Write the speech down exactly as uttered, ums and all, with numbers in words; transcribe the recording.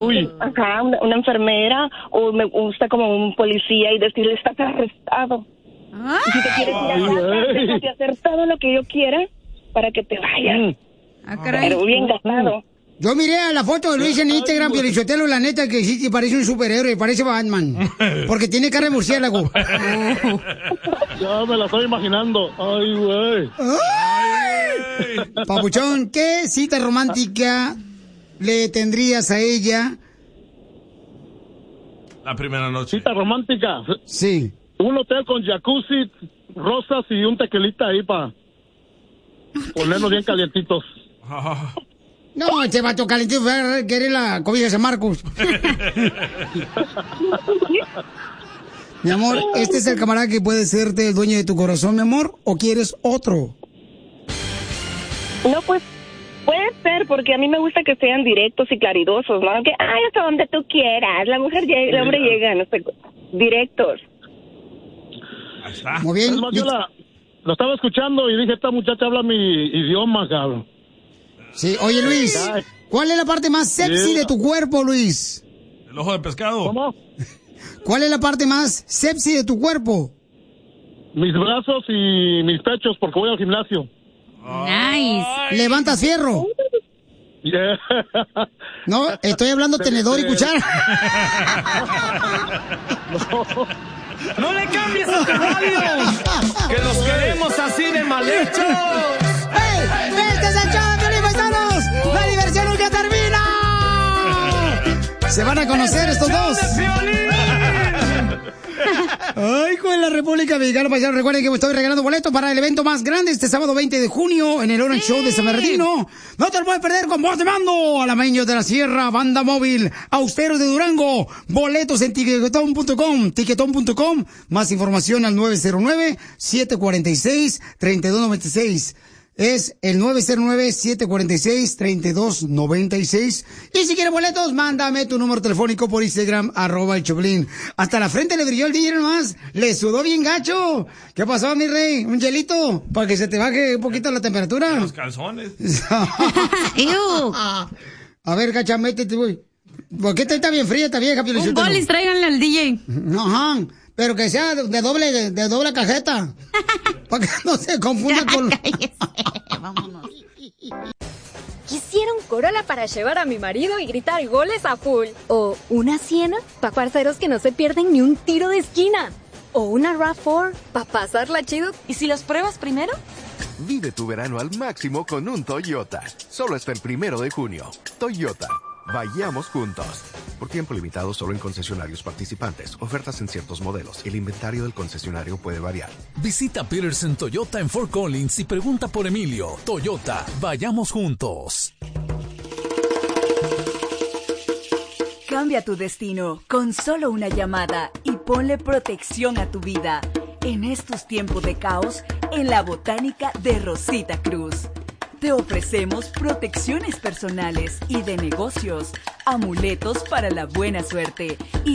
Uy. Ajá, una, una enfermera, o me gusta como un policía y decirle, estás arrestado. Ah. Y si te quieres ir a casa, déjate hacer todo lo que yo quiera para que te vayas. Ah, caray. Pero bien gastado. Yo miré la foto de Luis en Instagram, Piolichotelo, la neta que sí parece un superhéroe, parece Batman. Porque tiene cara de murciélago. Ya me la estoy imaginando. Ay, güey. Papuchón, ¿qué cita romántica le tendrías a ella? La primera noche. Cita romántica. Sí. Un hotel con jacuzzi, rosas y un tequilita ahí para ponernos bien calientitos. No, este vato calentito quiere la cobija de San Marcos. Mi amor, ¿este es el camarada que puede serte el dueño de tu corazón, mi amor? ¿O quieres otro? No, pues puede ser, porque a mí me gusta que sean directos y claridosos, ¿no? Que, ay, hasta donde tú quieras. La mujer llega, el hombre llega, no sé, directos. Ahí está. Muy bien. Es más, yo la, lo estaba escuchando y dije, esta muchacha habla mi idioma, cabrón. Sí, oye Luis, ¿cuál es la parte más sexy Sí. de tu cuerpo, Luis? El ojo de pescado. ¿Cómo? ¿Cuál es la parte más sexy de tu cuerpo? Mis brazos y mis pechos, porque voy al gimnasio. Nice. ¿Levantas fierro? Yeah. No, estoy hablando tenedor y cuchara. ¡No le cambies a tu radio! ¡Que los queremos así de mal hechos! ¡Hey! ¡Este es el show de Piolín, paisanos! ¡La diversión nunca termina! Se van a conocer estos dos. Ay, con la República Mexicana, paisanos, recuerden que me estoy regalando boletos para el evento más grande este sábado veinte de junio en el Orange Show de San Bernardino. No te lo puedes perder con voz de mando. Alameños de la Sierra, Banda Móvil, Austeros de Durango. Boletos en tiquetón punto com, tiquetón punto com. Más información al nueve cero nueve, siete cuatro seis, tres dos nueve seis. Es el nueve cero nueve, siete cuatro seis, tres dos nueve seis. Y si quieres boletos, mándame tu número telefónico por Instagram, arroba el Choplin. Hasta la frente le brilló el D J nomás. Le sudó bien gacho. ¿Qué pasó, mi rey? ¿Un hielito? Para que se te baje un poquito la temperatura. Los calzones. Ew. A ver, gacha, métete, güey. ¿Por qué está bien fría esta vieja? Un bolis, tráiganle al D J. Ajá. Pero que sea de, de doble de, de doble cajeta. Para que no se confunda con... Vámonos. Quisiera un Corolla para llevar a mi marido y gritar goles a full. O una Siena para parceros que no se pierden ni un tiro de esquina. O una RAV cuatro para pasarla chido. ¿Y si los pruebas primero? Vive tu verano al máximo con un Toyota. Solo hasta el primero de junio. Toyota. Vayamos juntos. Por tiempo limitado solo en concesionarios participantes. Ofertas en ciertos modelos. El inventario del concesionario puede variar. Visita Peterson Toyota en Fort Collins y pregunta por Emilio. Toyota, vayamos juntos. Cambia tu destino con solo una llamada y ponle protección a tu vida. En estos tiempos de caos, en la Botánica de Rosita Cruz. Te ofrecemos protecciones personales y de negocios, amuletos para la buena suerte y